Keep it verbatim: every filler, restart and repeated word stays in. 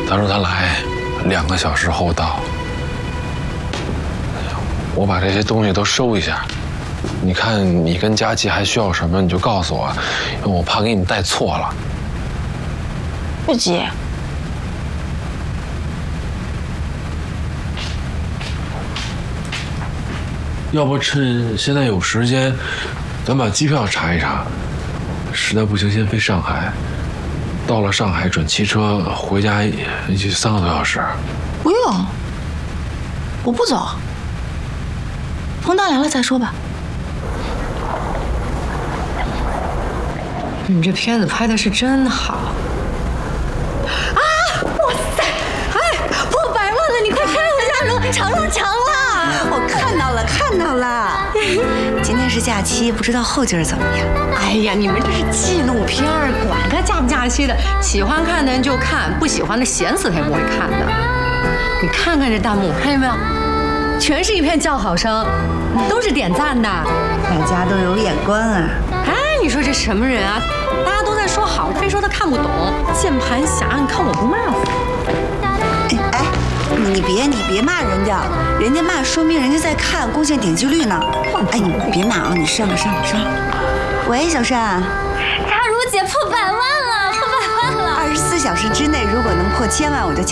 他说他来，两个小时后到。我把这些东西都收一下，你看你跟佳琪还需要什么，你就告诉我，因为我怕给你带错了。 不急。 要不趁现在有时间，咱把机票查一查，实在不行先飞上海，到了上海转汽车回家，也就三个多小时。 不用，我不走。冯大来了再说吧。 你这片子拍的是真好。 啊！哇塞！哎，破百万了！你快看一下，成了成了！ 我看到了看到了。今天是假期，不知道后劲儿怎么样？ 哎呀，你们这是纪录片，管他假不假期的，喜欢看的人就看，不喜欢的闲死他也不会看的。你看看这弹幕，看见没有？全是一片叫好声，都是点赞的， 大家都有眼光啊！ 哎，你说这什么人啊？大家都在说好，非说他看不懂，键盘侠，你看我不骂死？ 哎，你别你别骂人家，人家骂说明人家在看，贡献点击率呢。哎，你别骂啊，你上了上了上了。喂，小善， 佳如姐破百万了，破百万了！ 二十四小时之内如果能破千万，我就。